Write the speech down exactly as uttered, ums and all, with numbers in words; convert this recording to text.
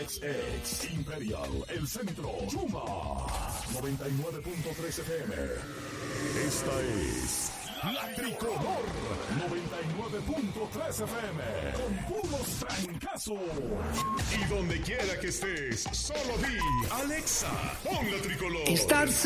X X, Imperial, El Centro, Chuma, noventa y nueve punto tres F M. Esta es La Tricolor, noventa y nueve punto tres F M, con puros trancazos. Y donde quiera que estés, solo di, Alexa, pon La Tricolor. Estar